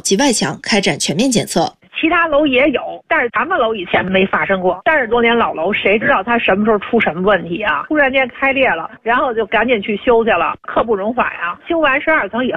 及外墙开展全面检测。 其他楼也有，但是咱们楼以前没发生过。30多年老楼，谁知道它什么时候出什么问题啊？突然间开裂了，然后就赶紧去修去了，刻不容缓啊！修完12层以后。